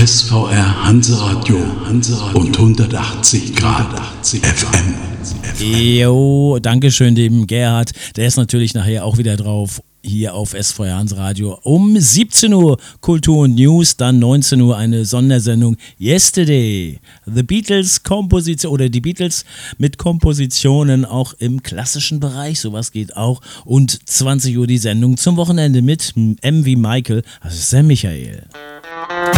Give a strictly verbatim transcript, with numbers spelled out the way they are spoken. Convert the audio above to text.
S V R Hanseradio und hundertachtzig Grad F M. Jo, dankeschön dem Gerhard. Der ist natürlich nachher auch wieder drauf. Hier auf S V R Hanseradio um siebzehn Uhr Kultur und News, dann neunzehn Uhr eine Sondersendung Yesterday. The Beatles Komposition oder die Beatles mit Kompositionen auch im klassischen Bereich, sowas geht auch. Und zwanzig Uhr die Sendung zum Wochenende mit M wie Michael, also Sam Michael.